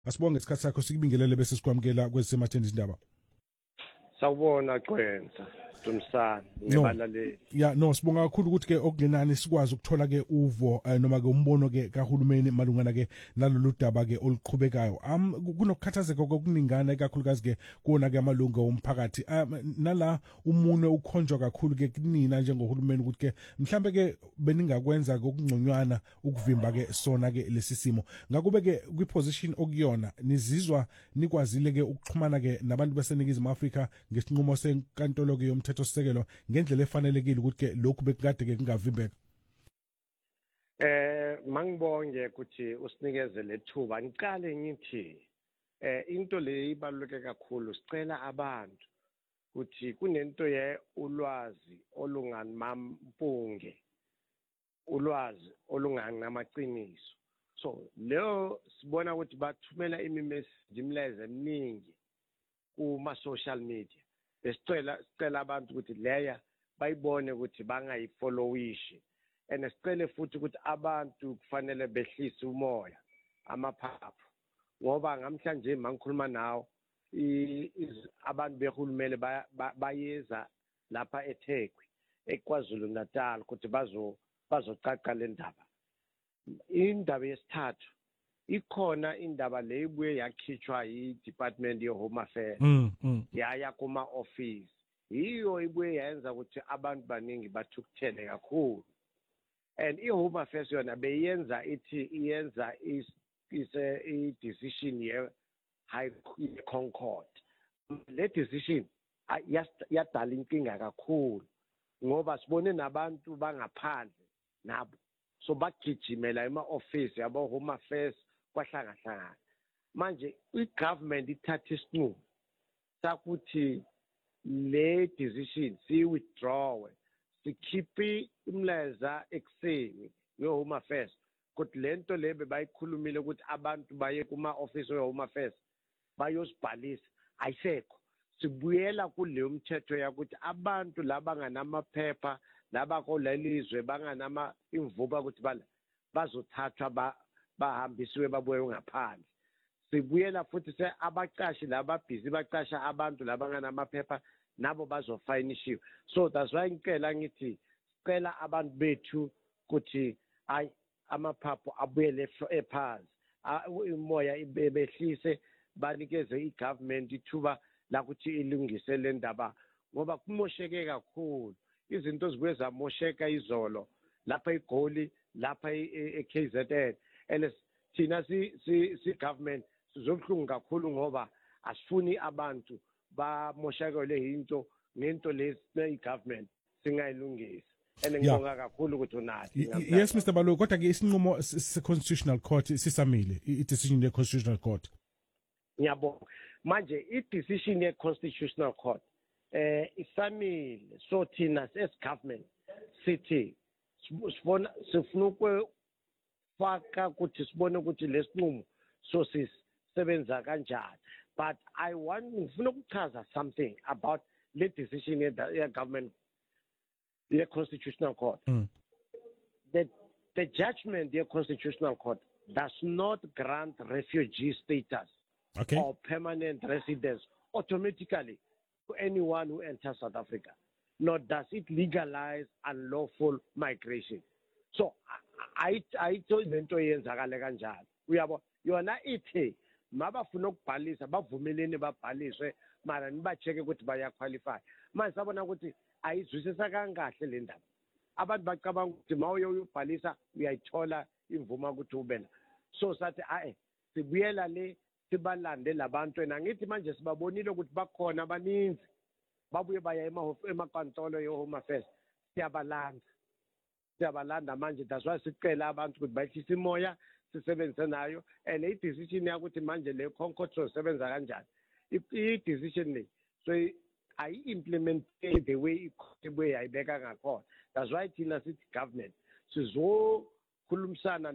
Asibonge isikhathi sakho sikubingelele bese sikwamukela kwesematheni izindaba. Sawubona Gqwensa Dumsana nebalaleli. No sibonga kakhulu ukuthi ke okungenani sikwazi ukuthola ke uvo noma ke umbono ke kahulumeni malungana ke nalolu daba ke oluqhubekayo. Kunokukhathazeka kokuningana kakhulukazi ke kuona ke amalunga omphakathi. Nala umunwe ukhonjwa kakhulu ke kunina njengohulumeni ukuthi ke mhlambe ke beningakwenza kokungconywana ukuvimba ke sona ke lesi simo. Ngakube ke kwiposition okuyona nizizwa nikwazile ke ukuxhumana ke nabantu baseningizimu Afrika ngesinqumo senkantolo ke yomthethosisekelo ngendlela efanelekile ukuthi ke lokhu bekade ke kungavimbeka. Mangibonge ukuthi usinikeze lethuba ngiqale ngithi into le ibaluleke kakhulu sicela abantu ukuthi kunento ye ulwazi olunganamampunge ulwazi olunganamaqiniso. So leo sibona ukuthi bathumela imimleze eminingi kuma social media. Sicela abantu ukuthi leya bayibone ukuthi bangayifollowishi. And sicele futhi ukuthi abantu kufanele behlise umoya amaphaphu ngoba ngamhlanje mangikhuluma nawo abantu behulumele bayeza lapha eThekwini eKwaZulu Natal ukuthi bazocaca le ndaba. Indaba yesithathu ikhona indaba le ibuye yakhishwa yiDepartment of Home Affairs yaya kuma office iyo ibuye yenza ukuthi abantu baningi bathukuthele kakhulu. And iHome Affairs yona beyenza iyenza a decision ye High Court. Le decision yadala inkinga kakhulu ngoba sibone nabantu bangaphandle nabo so bagijimela ema-office yabo Home Affairs kwahlangana. Manje i-government ithatha isinqumo sakuthi le decision si-withdraw sikhiphe imleza ekseni yo-Home Affairs ukuthi lento lebe bayikhulumile ukuthi abantu baye kuma-office yo-Home Affairs bayosibhalisa ayisekho. Sibuyela kuleyo mthetho yakuthi abantu laba nganamaphepha laba kolelizwe banganama imvuba ukuthi bazothathwa bahambisiwe babuye ngaphandle. Sibuyela futhi abaqashi laba busy baqasha abantu laba nganamaphepha nabo bazofaynishiwe. So that's why ngicela ngithi sicela abantu bethu ukuthi amaphaphu abuyele ephansi imoya behlise banikeze igovernment ithuba la kuthi ilungise le ndaba ngoba kumosheke kakhulu izinto zibuye zamosheka izolo lapha eGoli lapha eKZN. And thina si government sizobuhlungu kakhulu ngoba asifuni abantu bamoshakele ngento lesi government singayilungisa. And ngibonga kakhulu ukuthi unathi. Yes Mr. Balo, kodwa ke isinqumo se-Constitutional Court sisamile i-decision ye-Constitutional Court. Ngiyabonga. Manje i-decision ye-Constitutional Court isamile. So thina as government sithi sifuna ukufaka ukuthi sibone ukuthi lesinqumo so sisebenza kanjani. But ngifuna ukuchaza something about the decision government the Constitutional Court. The judgment the Constitutional Court does not grant refugee status or permanent residence automatically to anyone who enters South Africa, nor does it legalize unlawful migration. So I told them to yenzakale kanjalo. Uyabo yona ithi mabafuna ukubhalisa bavumelene babhaliswe mara nibacheke ukuthi baya qualify. Manje sabona ukuthi ayizwisisa kangahle le ndaba. Abantu bacabanga ukuthi mawuye uyobhalisa uyayithola imvuma ukuthi ubela. So sathi sibuyela le sibalande labantu nangithi manje sibabonile ukuthi bakhona abaninzi babuye baya emankantolo yo-Home Affairs. Siyabalanda manje that's why sicela abantu ukuthi bayihlise imoya sisebenze nayo and i-decision yakuthi manje le Concord sosebenza kanjani i-decision le so ayi-implemented the way ibuye yayibeka ngakhona. That's why thina sithi government sizokhulumisana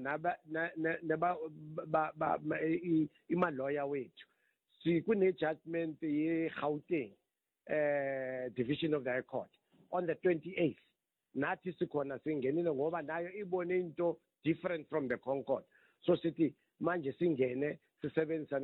imaloya wethu kune-judgment ye-Gauteng Division of the High Court on the 28th. Nathi sikhona singenile ngoba nayo ibone into different from the Concord. So sithi manje singene sisebenzisane